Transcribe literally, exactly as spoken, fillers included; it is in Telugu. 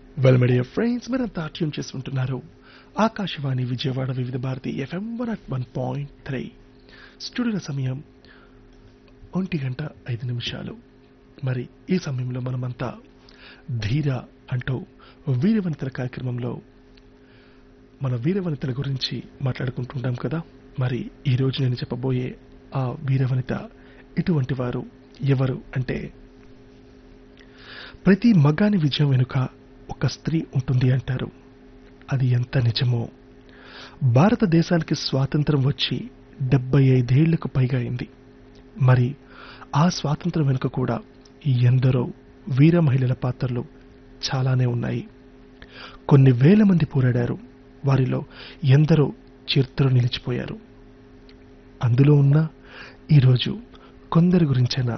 వెల్ మై డియర్ ఫ్రెండ్స్, మీరంతా ట్యూన్ చేసుకుంటున్నారు ఆకాశవాణి విజయవాడ వివిధ Bharati FM one at one point three. Studio సమయం ఒంటి గంట ఐదు నిమిషాలు. మరి ఈ సమయంలో మనమంతా ధీర అంటూ వీరవనితల కార్యక్రమంలో మన వీరవనితల గురించి మాట్లాడుకుంటుంటాం కదా. మరి ఈ రోజు నేను చెప్పబోయే ఆ వీరవనిత ఇటువంటి వారు ఎవరు అంటే, ప్రతి మగాని విజయం వెనుక ఒక స్త్రీ ఉంటుంది అంటారు. అది ఎంత నిజమో. భారతదేశానికి స్వాతంత్రం వచ్చి డెబ్బై ఐదేళ్లకు పైగా అయింది. మరి ఆ స్వాతంత్రం వెనుక కూడా ఎందరో వీర మహిళల పాత్రలు చాలానే ఉన్నాయి. కొన్ని వేల మంది పోరాడారు. వారిలో ఎందరో చరిత్రలో నిలిచిపోయారు. అందులో ఉన్న ఈరోజు కొందరి గురించిన